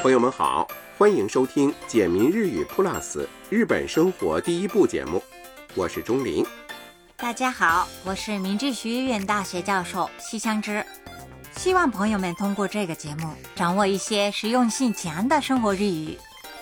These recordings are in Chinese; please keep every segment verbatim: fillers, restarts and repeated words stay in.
朋友们好，欢迎收听简明日语 Plus 日本生活第一部节目，我是钟林。 大家好，我是明治学院大学教授西香织。希望朋友们通过这个节目掌握一些实用性强的生活日语。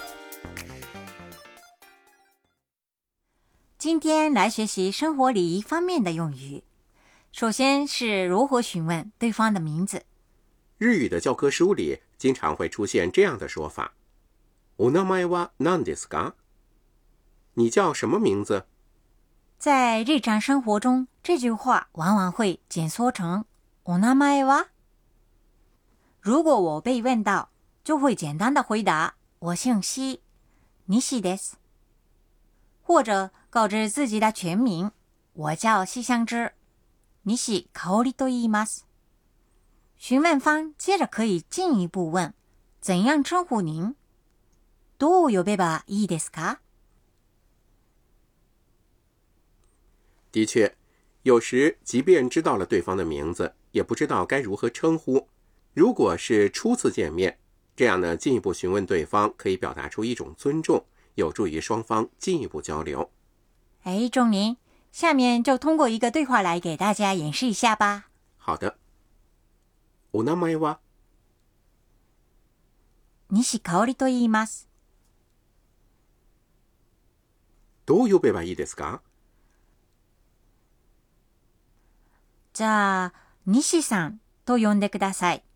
今天来学习生活礼仪方面的用语。首先是如何询问对方的名字。 日语的教科书里经常会出现这样的说法：お名前は何ですか？你叫什么名字？ 在日常生活中，这句话往往会简缩成お名前は。如果我被问到，就会简单的回答我姓西，西です。或者告知自己的全名，我叫西香织，西香織と言います。询问方接着可以进一步问，怎样称呼您？どう呼べばいいですか？ 的确，有时即便知道了对方的名字，也不知道该如何称呼。如果是初次见面，这样呢，进一步询问对方可以表达出一种尊重，有助于双方进一步交流。 哎，钟林，下面就通过一个对话来给大家演示一下吧。 好的。お名前は？ 西香織と言います。 どう呼べばいいですか？ じゃあ、西さんと呼んでください。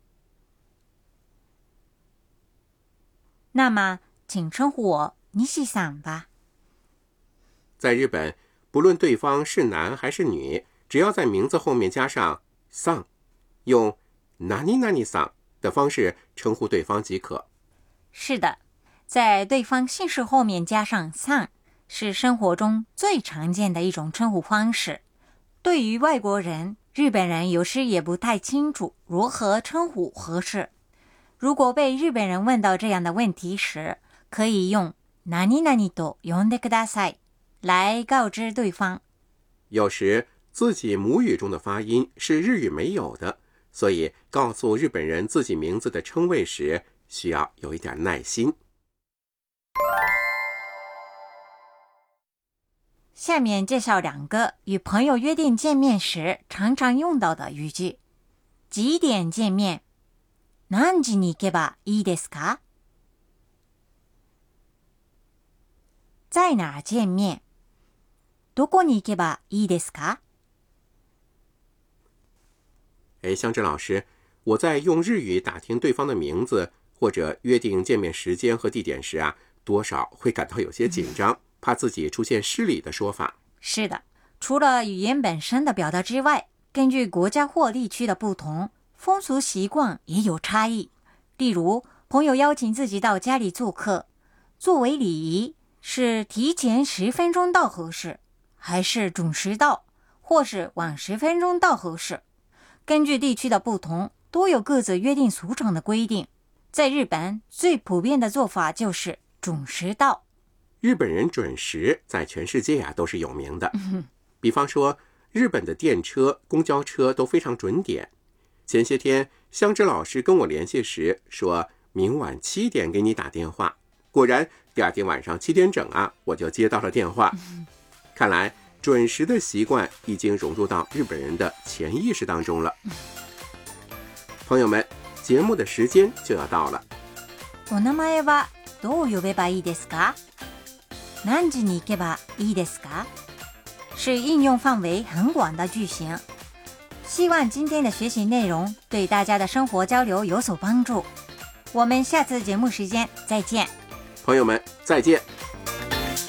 那么，请称呼我西さん吧。 在日本，不论对方是男还是女，只要在名字后面加上さん，用何々さん的方式称呼对方即可。 是的，在对方姓氏后面加上さん，是生活中最常见的一种称呼方式。对于外国人，日本人有时也不太清楚如何称呼合适。如果被日本人问到这样的问题时，可以用何々と呼んでください来告知对方。 有时自己母语中的发音是日语没有的，所以告诉日本人自己名字的称谓时，需要有一点耐心。 下面介绍两个与朋友约定见面时常常用到的语句。几点见面？何時に行けばいいですか？在哪儿见面？どこに行けばいいですか？ 哎，香织老师，我在用日语打听对方的名字或者约定见面时间和地点时啊，多少会感到有些紧张，怕自己出现失礼的说法。 是的，除了语言本身的表达之外，根据国家或地区的不同，风俗习惯也有差异。例如，朋友邀请自己到家里做客，作为礼仪，是提前十分钟到合适，还是准时到，或是晚十分钟到合适？根据地区的不同，都有各自约定俗成的规定。在日本，最普遍的做法就是准时到。 日本人准时在全世界啊都是有名的。比方说，日本的电车、公交车都非常准点。前些天，香织老师跟我联系时说，明晚七点给你打电话。果然，第二天晚上七点整啊，我就接到了电话。看来，准时的习惯已经融入到日本人的潜意识当中了。朋友们，节目的时间就要到了。 お名前はどう呼べばいいですか？何時に行けばいいですか？是应用范围很广的句型。希望今天的学习内容对大家的生活交流有所帮助。我们下次节目时间再见。 朋友们，再见。